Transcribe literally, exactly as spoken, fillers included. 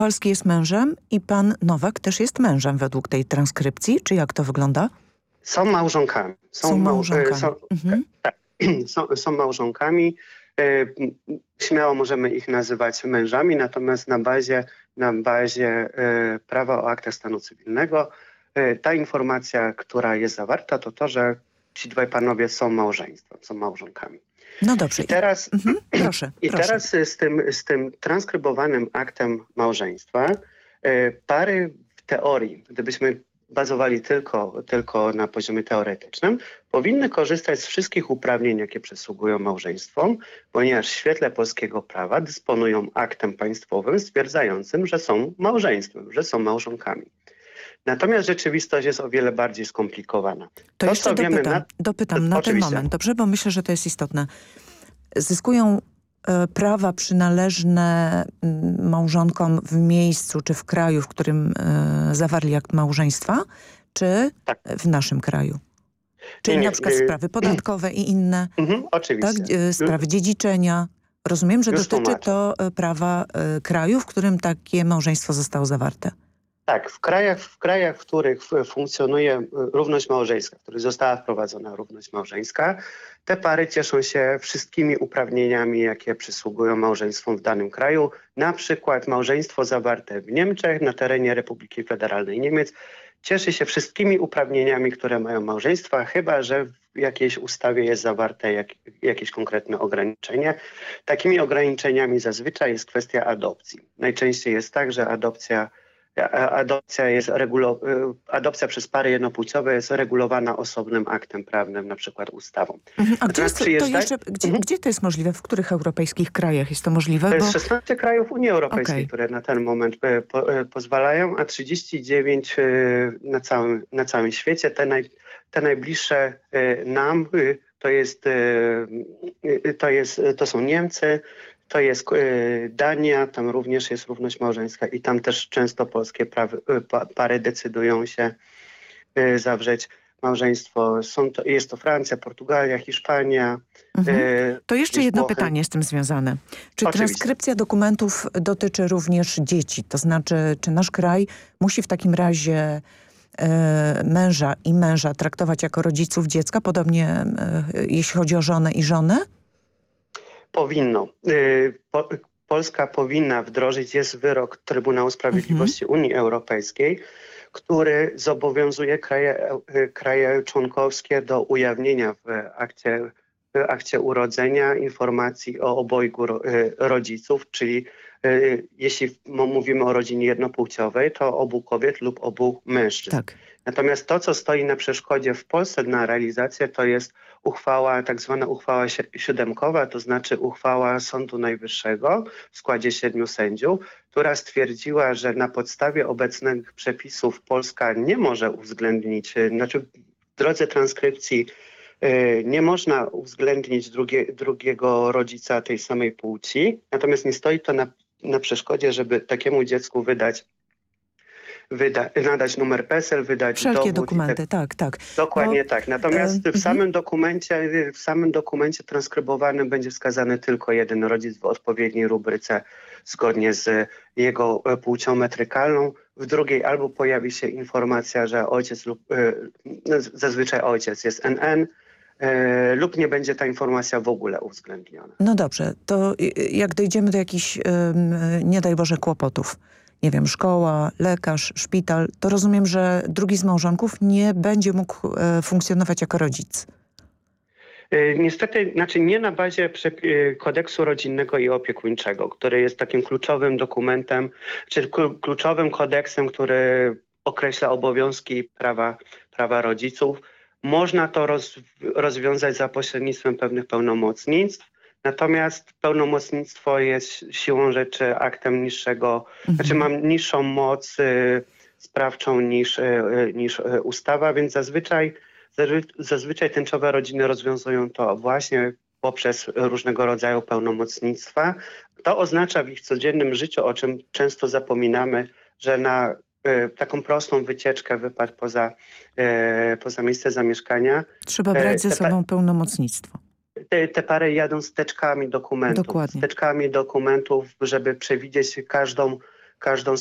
Kowalski jest mężem i pan Nowak też jest mężem według tej transkrypcji, czy jak to wygląda? Są małżonkami. Są, są małżonkami. Są, mhm. tak, są, są małżonkami. Śmiało możemy ich nazywać mężami, natomiast na bazie, na bazie prawa o aktach stanu cywilnego ta informacja, która jest zawarta, to to, że ci dwaj panowie są małżeństwem, są małżonkami. No dobrze. I teraz, mhm. proszę, i proszę. teraz z, tym, z tym transkrybowanym aktem małżeństwa pary w teorii, gdybyśmy bazowali tylko, tylko na poziomie teoretycznym, powinny korzystać z wszystkich uprawnień, jakie przysługują małżeństwom, ponieważ w świetle polskiego prawa dysponują aktem państwowym stwierdzającym, że są małżeństwem, że są małżonkami. Natomiast rzeczywistość jest o wiele bardziej skomplikowana. To, to jeszcze dopytam, wiemy na, to, dopytam na ten moment, dobrze? Bo myślę, że to jest istotne. Zyskują e, prawa przynależne m, małżonkom w miejscu czy w kraju, w którym e, zawarli akt małżeństwa, czy tak. w naszym kraju? Czyli nie, na przykład nie, sprawy podatkowe i inne, mhm, oczywiście. Tak, e, sprawy dziedziczenia. Rozumiem, że Już dotyczy tłumaczę. to e, prawa e, kraju, w którym takie małżeństwo zostało zawarte. Tak, w krajach, w krajach, w których funkcjonuje równość małżeńska, w których została wprowadzona równość małżeńska, te pary cieszą się wszystkimi uprawnieniami, jakie przysługują małżeństwom w danym kraju. Na przykład małżeństwo zawarte w Niemczech, na terenie Republiki Federalnej Niemiec, cieszy się wszystkimi uprawnieniami, które mają małżeństwa, chyba że w jakiejś ustawie jest zawarte jak, jakieś konkretne ograniczenie. Takimi ograniczeniami zazwyczaj jest kwestia adopcji. Najczęściej jest tak, że adopcja Adopcja, jest regulo- adopcja przez pary jednopłciowe jest regulowana osobnym aktem prawnym, na przykład ustawą. Mhm. A gdzie, jest to, to jeszcze, gdzie, mhm. gdzie to jest możliwe? W których europejskich krajach jest to możliwe? To jest Bo... szesnaście krajów Unii Europejskiej, okay. które na ten moment po, pozwalają, a trzydzieści dziewięć na całym, na całym świecie. Te, naj, te najbliższe nam to, jest, to, jest, to są Niemcy, to jest Dania, tam również jest równość małżeńska i tam też często polskie prawy, pary decydują się zawrzeć małżeństwo. Są to, jest to Francja, Portugalia, Hiszpania. Mhm. To jeszcze jedno Włochy. pytanie z tym związane. Czy Oczywiście. transkrypcja dokumentów dotyczy również dzieci? To znaczy, czy nasz kraj musi w takim razie e, męża i męża traktować jako rodziców dziecka, podobnie e, jeśli chodzi o żonę i żonę? Powinno. Po, Polska powinna wdrożyć, jest wyrok Trybunału Sprawiedliwości mhm. Unii Europejskiej, który zobowiązuje kraje, kraje członkowskie do ujawnienia w akcie, w akcie urodzenia informacji o obojgu ro, rodziców, czyli jeśli mówimy o rodzinie jednopłciowej, to obu kobiet lub obu mężczyzn. Tak. Natomiast to, co stoi na przeszkodzie w Polsce na realizację, to jest uchwała, tak zwana uchwała siódemkowa, to znaczy uchwała Sądu Najwyższego w składzie siedmiu sędziów, która stwierdziła, że na podstawie obecnych przepisów Polska nie może uwzględnić, znaczy w drodze transkrypcji nie można uwzględnić drugie, drugiego rodzica tej samej płci, natomiast nie stoi to na, na przeszkodzie, żeby takiemu dziecku wydać Wyda, nadać numer PESEL, wydać wszelkie dowód. dokumenty, tak, tak. Dokładnie Bo, tak. Natomiast e, w samym dokumencie, w samym dokumencie transkrybowanym będzie wskazany tylko jeden rodzic w odpowiedniej rubryce zgodnie z jego płcią metrykalną. W drugiej albo pojawi się informacja, że ojciec lub e, zazwyczaj ojciec jest N N, e, lub nie będzie ta informacja w ogóle uwzględniona. No dobrze, to jak dojdziemy do jakichś, nie daj Boże, kłopotów, nie wiem, szkoła, lekarz, szpital, to rozumiem, że drugi z małżonków nie będzie mógł e, funkcjonować jako rodzic. Niestety, znaczy nie na bazie kodeksu rodzinnego i opiekuńczego, który jest takim kluczowym dokumentem, czy kluczowym kodeksem, który określa obowiązki prawa, prawa rodziców. Można to roz, rozwiązać za pośrednictwem pewnych pełnomocnictw. Natomiast pełnomocnictwo jest siłą rzeczy aktem niższego, mhm. znaczy mam niższą moc y, sprawczą niż, y, niż y, ustawa, więc zazwyczaj, zazwyczaj tęczowe rodziny rozwiązują to właśnie poprzez różnego rodzaju pełnomocnictwa. To oznacza w ich codziennym życiu, o czym często zapominamy, że na y, taką prostą wycieczkę, wypad poza, y, poza miejsce zamieszkania. Trzeba brać ze sobą pełnomocnictwo. Te, te pary jadą z teczkami dokumentów, Dokładnie. z teczkami dokumentów, żeby przewidzieć każdą, każdą